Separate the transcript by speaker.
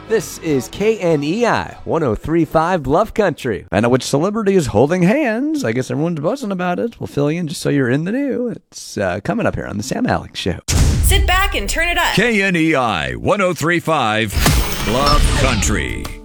Speaker 1: This is KNEI 103.5 Bluff Country.
Speaker 2: I know which celebrity is holding hands. I guess everyone's buzzing about it. We'll fill you in just so you're in the know. It's coming up here on the Sam Alex Show.
Speaker 3: Sit back and turn it up.
Speaker 4: KNEI 103.5 Bluff Country.